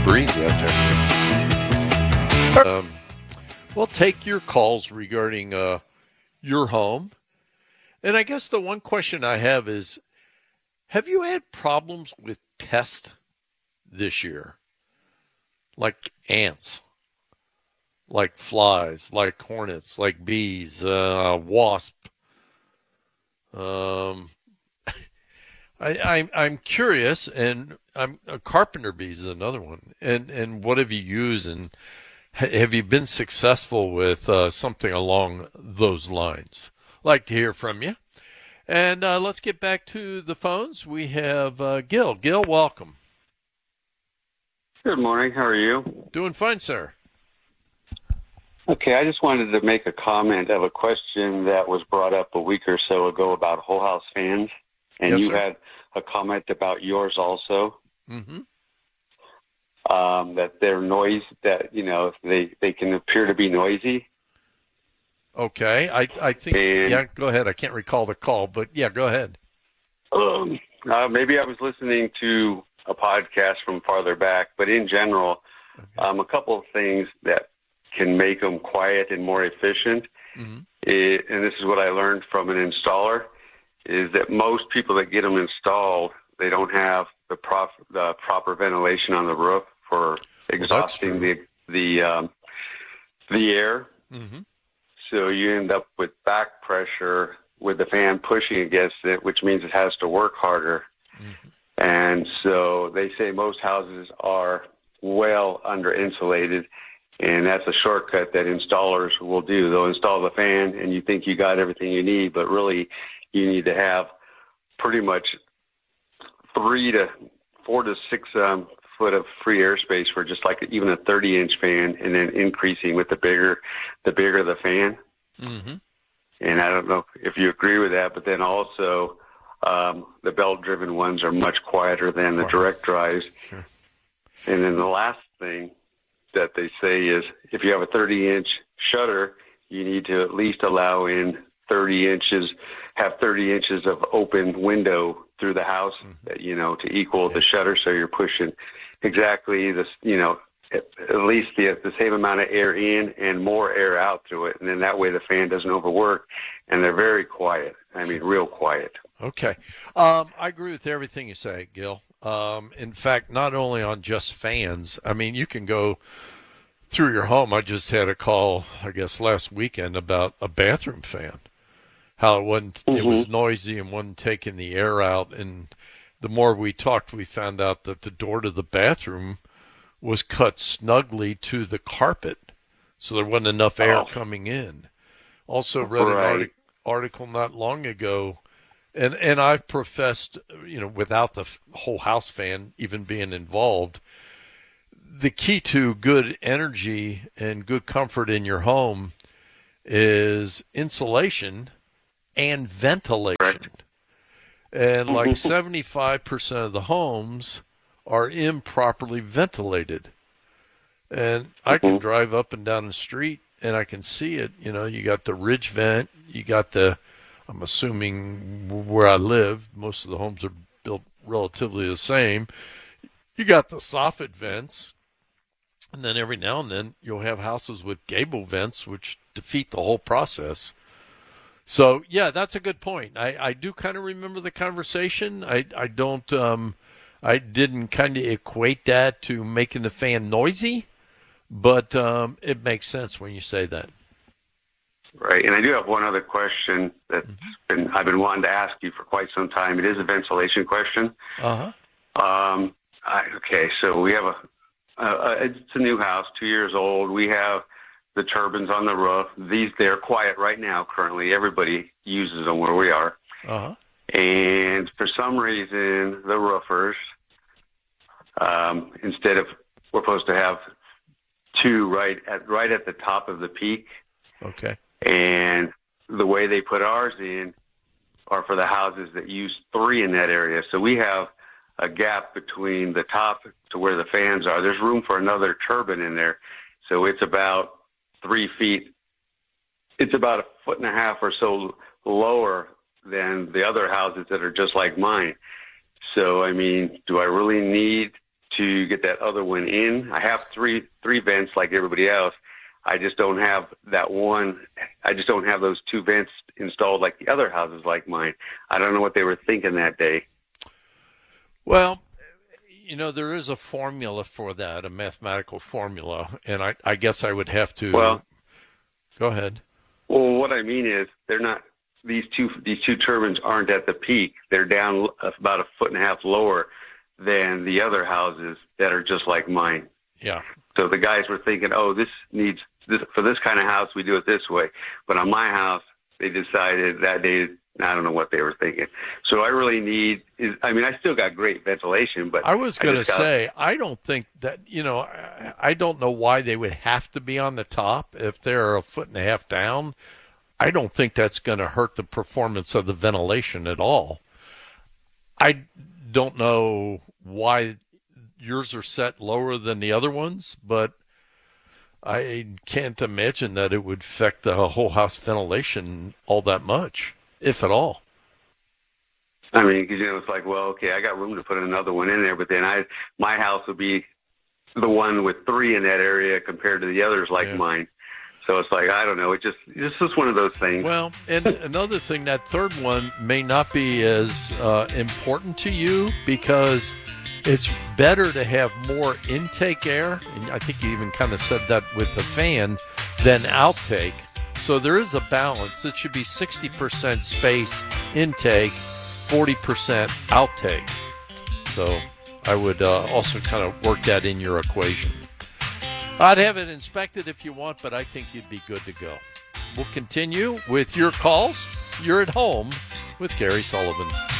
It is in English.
breezy out there. We'll take your calls regarding your home. And I guess the one question I have is, have you had problems with pests this year? Like ants, like flies, like hornets, like bees, wasp. I'm curious, and a carpenter bees is another one. And what have you used, and have you been successful with something along those lines? Like to hear from you. And let's get back to the phones. We have Gil. Gil, welcome. Good morning. How are you? Doing fine, sir. Okay, I just wanted to make a comment of a question that was brought up a week or so ago about whole house fans. And yes, you sir. had a comment about yours also. Mm-hmm. That they're noise, that, they can appear to be noisy. Okay, I think, yeah, go ahead. I can't recall the call, but yeah, go ahead. Maybe I was listening to a podcast from farther back, but in general, a couple of things that can make them quiet and more efficient, and this is what I learned from an installer, is that most people that get them installed, they don't have the proper ventilation on the roof for exhausting the air. Mm-hmm. So you end up with back pressure with the fan pushing against it, which means it has to work harder. Mm-hmm. And so they say most houses are well under insulated, and that's a shortcut that installers will do. They'll install the fan, and you think you got everything you need, but really you need to have pretty much 4 to 6 foot of free airspace for just like even a 30-inch fan, and then increasing with the bigger the fan. Mm-hmm. And I don't know if you agree with that, but then also the belt-driven ones are much quieter than the direct drives. Sure. And then the last thing that they say is if you have a 30-inch shutter, you need to at least allow in 30 inches of open window through the house, to equal the shutter. So you're pushing exactly this, at least the same amount of air in and more air out through it. And then that way the fan doesn't overwork, and they're very quiet. I mean, real quiet. Okay. I agree with everything you say, Gil. In fact, not only on just fans, I mean, you can go through your home. I just had a call, I guess, last weekend about a bathroom fan, how it wasn't, it was noisy and wasn't taking the air out. And the more we talked, we found out that the door to the bathroom was cut snugly to the carpet, so there wasn't enough air coming in. Also read an article not long ago, and I've professed, without the whole house fan even being involved, the key to good energy and good comfort in your home is insulation and ventilation. Right. And like 75% of the homes are improperly ventilated. And I can drive up and down the street and I can see it. You got the ridge vent, you got I'm assuming where I live, most of the homes are built relatively the same. You got the soffit vents, and then every now and then you'll have houses with gable vents, which defeat the whole process. So, yeah, that's a good point. I do kind of remember the conversation. I didn't kind of equate that to making the fan noisy, but it makes sense when you say that. Right, and I do have one other question that I've been wanting to ask you for quite some time. It is a ventilation question. Okay, so we have it's a new house, 2 years old. We have the turbines on the roof. They're quiet right now. Currently, everybody uses them where we are. And for some reason, the roofers, instead of, we're supposed to have 2 right at the top of the peak. Okay. And the way they put ours in are for the houses that use 3 in that area. So we have a gap between the top to where the fans are. There's room for another turbine in there. So it's about 3 feet. It's about 1.5 feet or so lower than the other houses that are just like mine. So, I mean, do I really need to get that other one in. I have three vents like everybody else. I just don't have that one. I just don't have those two vents installed like the other houses like mine. I don't know what they were thinking that day. Well, there is a formula for that, a mathematical formula, and I guess I would have to. Well, go ahead. Well, what I mean is they're not. These two turbines aren't at the peak. They're down about 1.5 feet lower than the other houses that are just like mine. Yeah. So the guys were thinking, oh, this needs this for this kind of house. We do it this way. But on my house, they decided that day. I don't know what they were thinking. So I really need is. I mean, I still got great ventilation, but I was going to say I don't think that I don't know why they would have to be on the top if they're 1.5 feet down. I don't think that's going to hurt the performance of the ventilation at all. I don't know why yours are set lower than the other ones, but I can't imagine that it would affect the whole house ventilation all that much, if at all. I mean, because it's like, well, okay, I got room to put another one in there, but then my house would be the one with 3 in that area compared to the others like mine. So it's like, I don't know. It's just one of those things. Well, and another thing, that third one may not be as important to you because it's better to have more intake air. And I think you even kind of said that with the fan than outtake. So there is a balance. It should be 60% space intake, 40% outtake. So I would also kind of work that in your equation. I'd have it inspected if you want, but I think you'd be good to go. We'll continue with your calls. You're at home with Gary Sullivan.